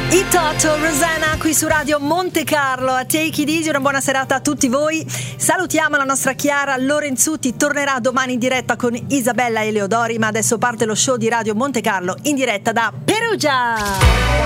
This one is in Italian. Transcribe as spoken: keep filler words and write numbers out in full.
I Toto, Rosanna qui su Radio Monte Carlo a Take It Easy. Una buona serata a tutti voi. Salutiamo la nostra Chiara Lorenzutti, tornerà domani in diretta con Isabella Eleodori, ma adesso parte lo show di Radio Monte Carlo in diretta da Perugia.